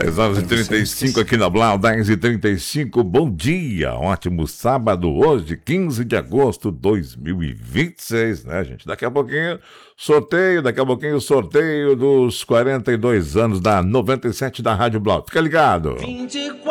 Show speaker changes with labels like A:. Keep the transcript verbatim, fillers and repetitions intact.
A: dez horas e trinta e cinco aqui na Blau, dez e trinta e cinco. Bom dia, ótimo sábado, hoje, quinze de agosto de dois mil e vinte e seis, né, gente? Daqui a pouquinho, sorteio, daqui a pouquinho, sorteio dos quarenta e dois anos da noventa e sete da Rádio Blau. Fica ligado. vinte e quatro